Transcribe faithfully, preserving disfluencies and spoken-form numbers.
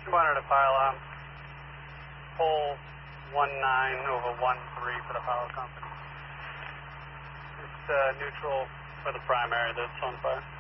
two hundred to pylon. Pole one nine over one three for the power company. It's uh, neutral for the primary that's on fire.